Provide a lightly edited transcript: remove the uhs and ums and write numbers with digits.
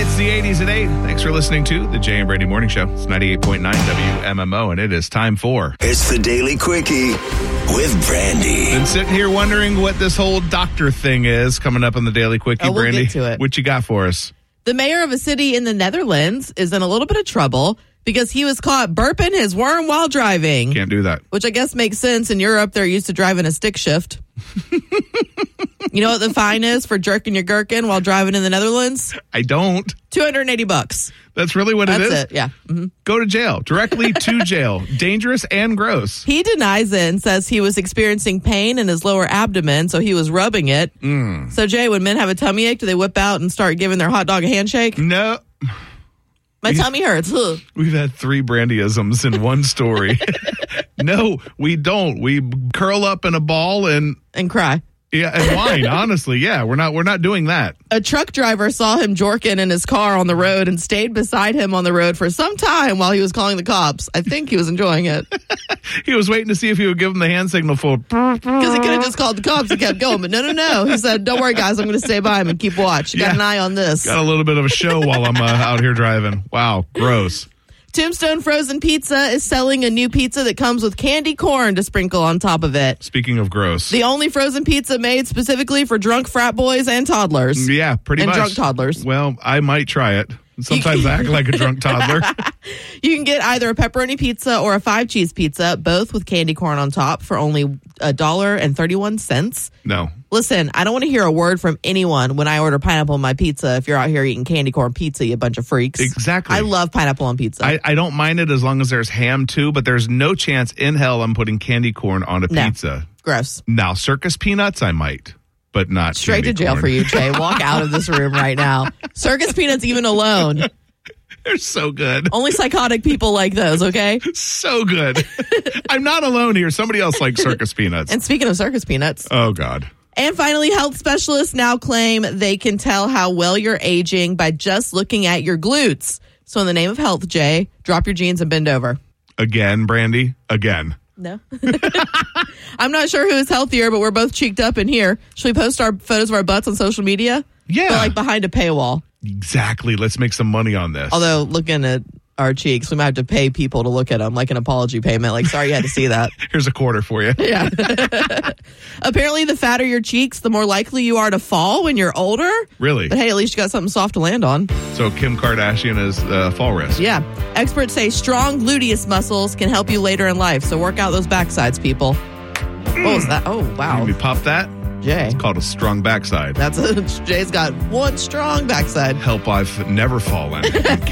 It's the 80s at 8. Thanks for listening to the Jay and Brady Morning Show. It's 98.9 WMMO, and it is time for... It's the Daily Quickie with Brandy. Been sitting here wondering what this whole doctor thing is coming up on the Daily Quickie, we'll Brandy. get to it. What you got for us? The mayor of a city in the Netherlands is in a little bit of trouble because he was caught burping his worm while driving. Can't do that. Which I guess makes sense. In Europe, they're used to driving a stick shift. You know what the fine is for jerking your gherkin while driving in the Netherlands? I don't. $280. That's really what it is? That's it, yeah. Mm-hmm. Go to jail. Directly to jail. Dangerous and gross. He denies it and says he was experiencing pain in his lower abdomen, so he was rubbing it. So, Jay, when men have a tummy ache, do they whip out and start giving their hot dog a handshake? No. My tummy hurts. Ugh. We've had 3 Brandyisms in one story. No, we don't. We curl up in a ball and cry. Yeah, and whine. Honestly, yeah, we're not doing that. A truck driver saw him jorking in his car on the road and stayed beside him on the road for some time while he was calling the cops. I think he was enjoying it. He was waiting to see if he would give him the hand signal for... Because he could have just called the cops and kept going. But no. He said, don't worry, guys. I'm going to stay by him and keep watch. Got an eye on this. Got a little bit of a show while I'm out here driving. Wow, gross. Tombstone Frozen Pizza is selling a new pizza that comes with candy corn to sprinkle on top of it. Speaking of gross. The only frozen pizza made specifically for drunk frat boys and toddlers. Yeah, pretty much. And drunk toddlers. Well, I might try it. Sometimes I act like a drunk toddler. You can get either a pepperoni pizza or a 5-cheese pizza, both with candy corn on top for only $1.31. No. Listen, I don't want to hear a word from anyone when I order pineapple on my pizza if you're out here eating candy corn pizza, you bunch of freaks. Exactly. I love pineapple on pizza. I don't mind it as long as there's ham too, but there's no chance in hell I'm putting candy corn on a pizza. Gross. Now, circus peanuts, I might. But not straight to jail corn. for you, Jay. Walk out of this room right now. Circus peanuts, even alone. They're so good. Only psychotic people like those, okay? So good. I'm not alone here. Somebody else likes circus peanuts. And speaking of circus peanuts. Oh, God. And finally, health specialists now claim they can tell how well you're aging by just looking at your glutes. So in the name of health, Jay, drop your jeans and bend over. Again, Brandy? Again. No. I'm not sure who is healthier, but we're both cheeked up in here. Should we post our photos of our butts on social media? Yeah. But like behind a paywall. Exactly. Let's make some money on this. Although looking at our cheeks, we might have to pay people to look at them, like an apology payment. Like, sorry you had to see that. Here's a quarter for you. Yeah. Apparently, the fatter your cheeks, the more likely you are to fall when you're older. Really? But hey, at least you got something soft to land on. So Kim Kardashian is fall risk. Yeah. Experts say strong gluteus muscles can help you later in life. So work out those backsides, people. What was that? Oh, wow. Can we pop that? Jay. It's called a strong backside. Jay's got one strong backside. Help I've never fallen.